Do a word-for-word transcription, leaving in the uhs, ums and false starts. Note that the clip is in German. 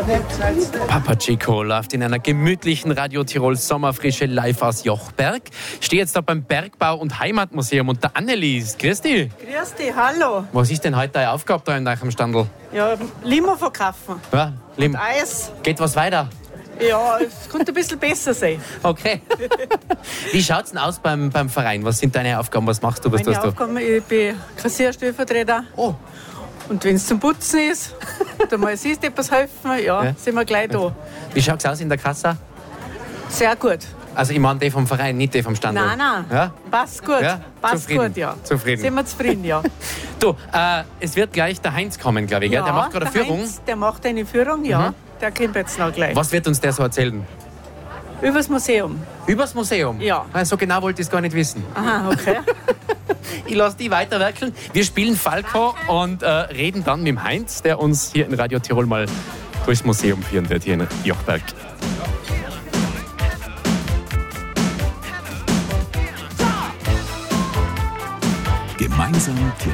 Papa Chico läuft in einer gemütlichen Radio Tirol Sommerfrische live aus Jochberg. Ich stehe jetzt da beim Bergbau- und Heimatmuseum und der Annelies. Grüß dich. Grüß dich, hallo. Was ist denn heute deine Aufgabe da in deinem Standel? Ja, Limo verkaufen. Ja, Lim. Und Eis. Geht was weiter? Ja, es könnte ein bisschen besser sein. Okay. Wie schaut es denn aus beim, beim Verein? Was sind deine Aufgaben? Was machst du? Was Meine tust du? Aufgabe, ich bin Kassierstellvertreter. Oh. Und wenn es zum Putzen ist, da mal siehst etwas helfen, ja, Ja. sind wir gleich da. Wie schaut es aus in der Kasse? Sehr gut. Also ich meine die vom Verein, nicht die vom Standel. Nein, nein, Ja? passt gut. Ja? Passt Zufrieden. gut, ja. Zufrieden. Sind wir zufrieden, ja. Du, äh, es wird gleich der Heinz kommen, glaube ich. Gell? ja Der macht gerade eine der Führung. Heinz, der macht eine Führung, ja. Mhm. Der kommt jetzt noch gleich. Was wird uns der so erzählen? Übers Museum. Übers Museum? Ja. Ah, so genau wollte ich es gar nicht wissen. Aha, okay. Ich lasse die weiterwerkeln. Wir spielen Falco und äh, reden dann mit dem Heinz, der uns hier in Radio Tirol mal durchs Museum führen wird, hier in Jochberg. Gemeinsam